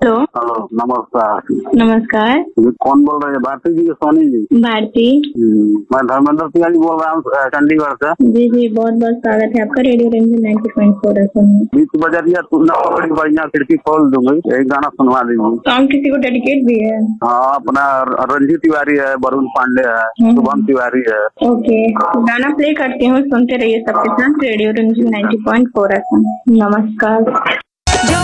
Hello. Hello, नमस्कार। नमस्कार। ये कौन बोल रहे हैं? भारती जी के सोनी जी? भारती। मैं धर्मेंद्र तिवारी बोल रहा हूँ चंडीगढ़ से। जी जी, बहुत बहुत स्वागत है आपका रेडियो रंजन 90.4 एफएम में। बीच बजरिया तुमने बड़ी बढ़िया खिड़की खोल दूंगी, एक गाना सुनवा दीजिए। सॉन्ग किसी को डेडिकेट भी है? हाँ, अपना रंजीत तिवारी है, वरुण पांडे है, शुभम तिवारी है। ओके, गाना प्ले करती हूँ, सुनते रहिए सबके साथ रेडियो रंजन 90.4 एफएम। नमस्कार।